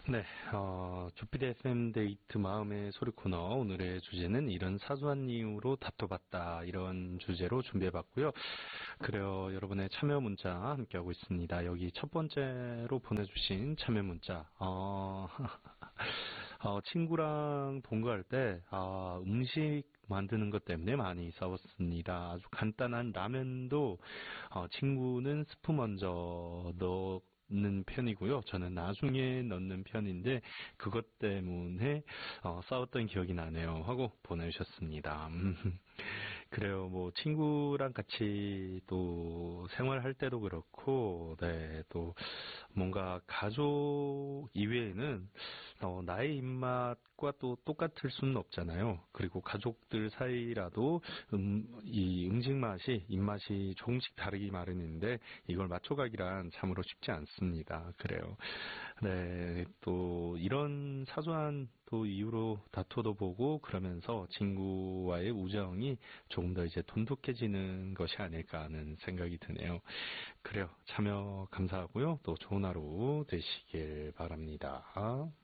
네, 조피디 FM 데이트 마음의 소리 코너 오늘의 주제는 이런 사소한 이유로 다퉈봤다 이런 주제로 준비해봤고요. 그래요, 여러분의 참여 문자 함께하고 있습니다. 여기 첫 번째로 보내주신 참여 문자 친구랑 동거할 때 음식 만드는 것 때문에 많이 싸웠습니다. 아주 간단한 라면도 친구는 스프 먼저 넣는 편이고요. 저는 나중에 넣는 편인데 그것 때문에 싸웠던 기억이 나네요. 하고 보내주셨습니다. 그래요. 뭐 친구랑 같이 또 생활할 때도 그렇고, 네, 또 뭔가 가족 이외에는 나의 입맛과 또 똑같을 수는 없잖아요. 그리고 가족들 사이라도 이 음식 맛이 입맛이 조금씩 다르기 마련인데 이걸 맞춰가기란 참으로 쉽지 않습니다. 그래요. 네, 또 이런 사소한 또 이유로 다퉈도 보고 그러면서 친구와의 우정이 조금 더 이제 돈독해지는 것이 아닐까 하는 생각이 드네요. 그래요. 참여 감사하고요. 또 좋은 하루 되시길 바랍니다.